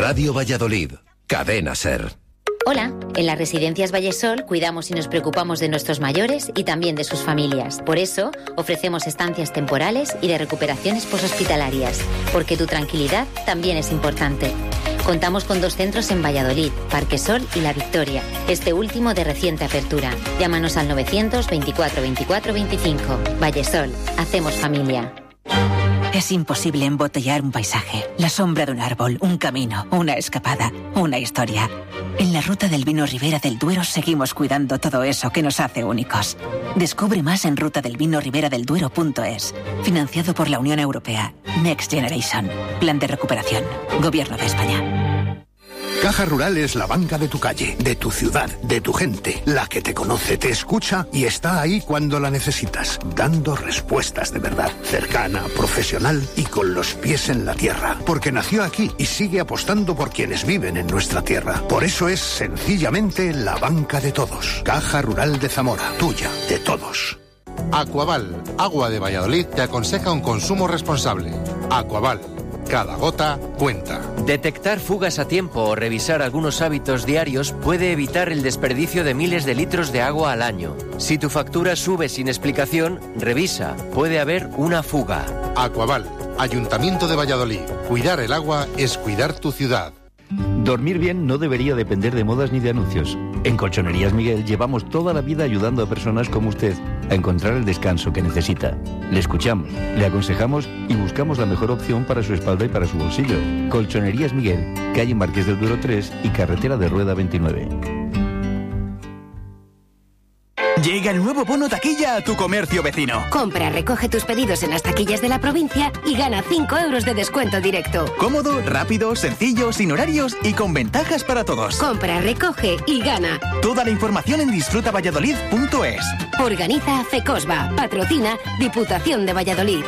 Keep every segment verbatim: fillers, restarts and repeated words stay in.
Radio Valladolid, Cadena SER. Hola, en las Residencias Vallesol cuidamos y nos preocupamos de nuestros mayores y también de sus familias. Por eso, ofrecemos estancias temporales y de recuperaciones poshospitalarias, porque tu tranquilidad también es importante. Contamos con dos centros en Valladolid, Parque Sol y La Victoria, este último de reciente apertura. Llámanos al novecientos veinticuatro veinticuatro veinticinco. Vallesol, hacemos familia. Es imposible embotellar un paisaje, la sombra de un árbol, un camino, una escapada, una historia. En la ruta del vino Ribera del Duero seguimos cuidando todo eso que nos hace únicos. Descubre más en ruta del vino ribera del duero punto es. Financiado por la Unión Europea. Next Generation. Plan de recuperación. Gobierno de España. Caja Rural es la banca de tu calle, de tu ciudad, de tu gente, la que te conoce, te escucha y está ahí cuando la necesitas, dando respuestas de verdad, cercana, profesional y con los pies en la tierra, porque nació aquí y sigue apostando por quienes viven en nuestra tierra. Por eso es sencillamente la banca de todos. Caja Rural de Zamora, tuya, de todos. Aquaval, agua de Valladolid, te aconseja un consumo responsable. Aquaval. Cada gota cuenta. Detectar fugas a tiempo o revisar algunos hábitos diarios puede evitar el desperdicio de miles de litros de agua al año. Si tu factura sube sin explicación, revisa. Puede haber una fuga. Aquaval, Ayuntamiento de Valladolid. Cuidar el agua es cuidar tu ciudad. Dormir bien no debería depender de modas ni de anuncios. En Colchonerías Miguel llevamos toda la vida ayudando a personas como usted a encontrar el descanso que necesita. Le escuchamos, le aconsejamos y buscamos la mejor opción para su espalda y para su bolsillo. Colchonerías Miguel, calle Marqués del Duero tres y carretera de Rueda veintinueve. Llega el nuevo bono taquilla a tu comercio vecino. Compra, recoge tus pedidos en las taquillas de la provincia y gana cinco euros de descuento directo. Cómodo, rápido, sencillo, sin horarios y con ventajas para todos. Compra, recoge y gana. Toda la información en disfruta valladolid punto es. Organiza FECOSBA. Patrocina Diputación de Valladolid.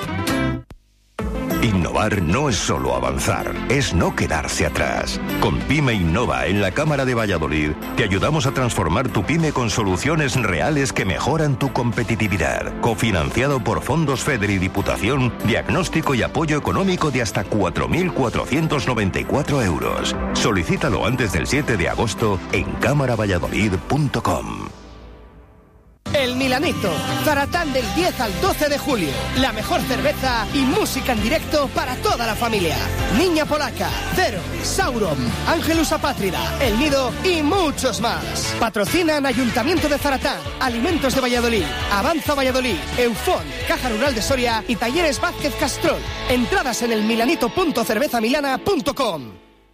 Innovar no es solo avanzar, es no quedarse atrás. Con Pyme Innova en la Cámara de Valladolid te ayudamos a transformar tu pyme con soluciones reales que mejoran tu competitividad. Cofinanciado por Fondos FEDER y Diputación, diagnóstico y apoyo económico de hasta cuatro mil cuatrocientos noventa y cuatro euros. Solicítalo antes del siete de agosto en cámara valladolid punto com. El Milanito, Zaratán del diez al doce de julio. La mejor cerveza y música en directo para toda la familia. Niña Polaca, Cero, Sauron, Ángelus Apátrida, El Nido y muchos más. Patrocinan Ayuntamiento de Zaratán, Alimentos de Valladolid, Avanza Valladolid, Eufón, Caja Rural de Soria y Talleres Vázquez Castrol. Entradas en el milanito punto cerveza milana punto com.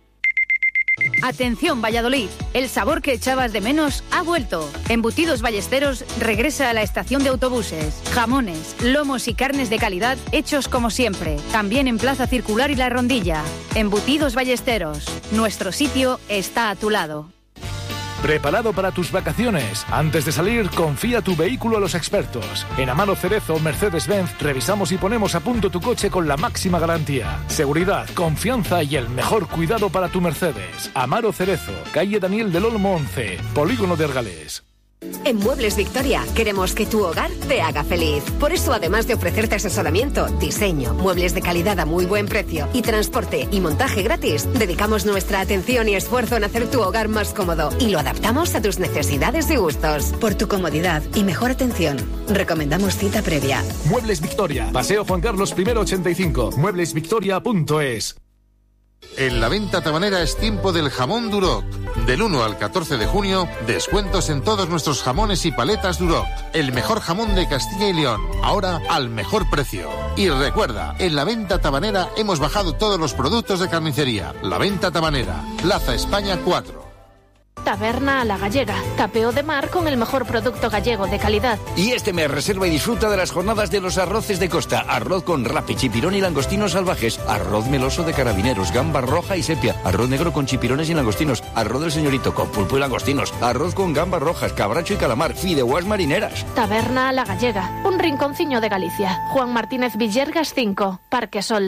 Atención Valladolid, el sabor que echabas de menos ha vuelto. Embutidos Ballesteros regresa a la estación de autobuses. Jamones, lomos y carnes de calidad hechos como siempre. También en Plaza Circular y La Rondilla. Embutidos Ballesteros, nuestro sitio está a tu lado. ¿Preparado para tus vacaciones? Antes de salir, confía tu vehículo a los expertos. En Amaro Cerezo Mercedes-Benz revisamos y ponemos a punto tu coche con la máxima garantía. Seguridad, confianza y el mejor cuidado para tu Mercedes. Amaro Cerezo, calle Daniel del Olmo once, Polígono de Argalés. En Muebles Victoria queremos que tu hogar te haga feliz. Por eso, además de ofrecerte asesoramiento, diseño, muebles de calidad a muy buen precio y transporte y montaje gratis, dedicamos nuestra atención y esfuerzo en hacer tu hogar más cómodo y lo adaptamos a tus necesidades y gustos. Por tu comodidad y mejor atención, recomendamos cita previa. Muebles Victoria, Paseo Juan Carlos primero ochenta y cinco, muebles victoria punto es. En la venta tabanera es tiempo del jamón Duroc. Del uno al catorce de junio, descuentos en todos nuestros jamones y paletas Duroc. El mejor jamón de Castilla y León, ahora al mejor precio. Y recuerda, en la venta tabanera hemos bajado todos los productos de carnicería. La venta tabanera, Plaza España cuatro. Taberna a la Gallega, capeo de mar con el mejor producto gallego de calidad. Y este mes reserva y disfruta de las jornadas de los arroces de costa. Arroz con rape, chipirón y langostinos salvajes. Arroz meloso de carabineros, gamba roja y sepia. Arroz negro con chipirones y langostinos. Arroz del señorito con pulpo y langostinos. Arroz con gambas rojas, cabracho y calamar. Fideuás marineras. Taberna a la Gallega, un rinconciño de Galicia. Juan Martínez Villergas cinco, Parque Sol.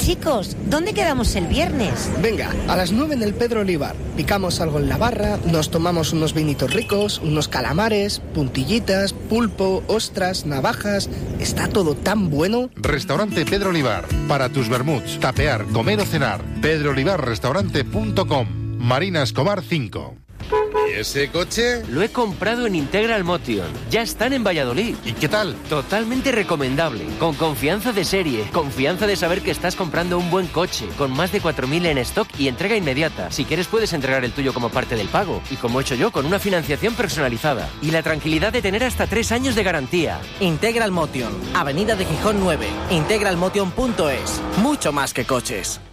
Chicos, ¿dónde quedamos el viernes? Venga, a las nueve en el Pedro Olivar. Picamos algo en la barra, nos tomamos unos vinitos ricos, unos calamares, puntillitas, pulpo, ostras, navajas... Está todo tan bueno. Restaurante Pedro Olivar. Para tus vermuts, tapear, comer o cenar. pedro olivar restaurante punto com. Marina Escobar cinco. ¿Y ese coche? Lo he comprado en Integral Motion. Ya están en Valladolid. ¿Y qué tal? Totalmente recomendable. Con confianza de serie. Confianza de saber que estás comprando un buen coche. Con más de cuatro mil en stock y entrega inmediata. Si quieres puedes entregar el tuyo como parte del pago. Y como he hecho yo, con una financiación personalizada. Y la tranquilidad de tener hasta tres años de garantía. Integral Motion. Avenida de Gijón nueve. integralmotion punto es. Mucho más que coches.